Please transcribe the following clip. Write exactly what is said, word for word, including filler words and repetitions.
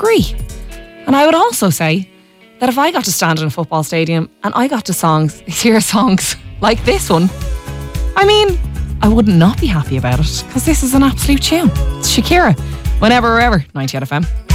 agree. And I would also say that if I got to stand in a football stadium and I got to songs, hear songs like this one, I mean, I would not be happy about it, because this is an absolute tune. It's Shakira, Whenever, Wherever, ninety out of F M.